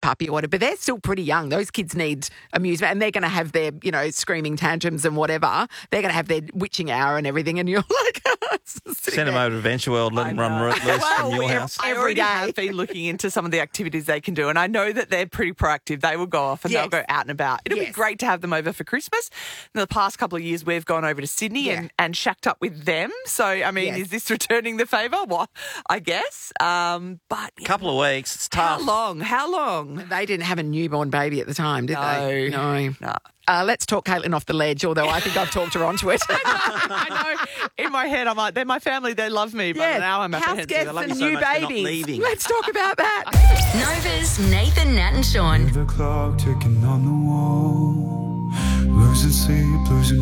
puppy or whatever, but they're still pretty young. Those kids need amusement, and they're going to have their, screaming tantrums and whatever. They're going to have their witching hour and everything, and you're like, send them over to Adventure World, let them run loose from your house. I already have been looking into some of the activities they can do, and I know that they're pretty proactive. They will go off and they'll go out and about. It'll be great to have them over for Christmas. In the past couple of years, we've gone over to Sydney and shacked up with them. So, I mean, is this returning the favour? Well, I guess. But couple of weeks, it's tough. How long? They didn't have a newborn baby at the time, did they? No. Let's talk Caitlin off the ledge, although I think I've talked her onto it. I know. In my head, I'm like, they're my family, they love me, but now I'm house guests and new babies. Let's talk about that. Nova's Nathan, Nat and Sean. The clock ticking on the wall, losing sleep, losing